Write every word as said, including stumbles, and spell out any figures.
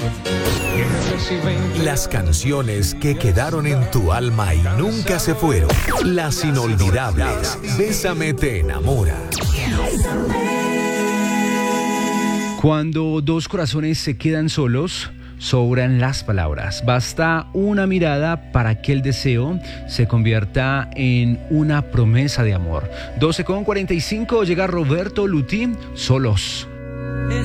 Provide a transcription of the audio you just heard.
Las canciones que quedaron en tu alma y nunca se fueron. Las inolvidables. Bésame te enamora. Cuando dos corazones se quedan solos, sobran las palabras. Basta una mirada para que el deseo se convierta en una promesa de amor. doce con cuarenta y cinco, llega Roberto Luti, Solos.